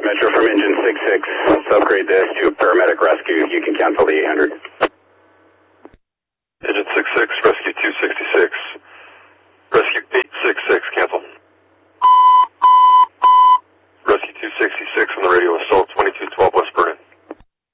Metro from engine 66. Let's upgrade this to a paramedic rescue. You can cancel the 800. Engine 66, rescue 266. Rescue 866, cancel. Rescue 266 on the radio, assault 2212 westbound.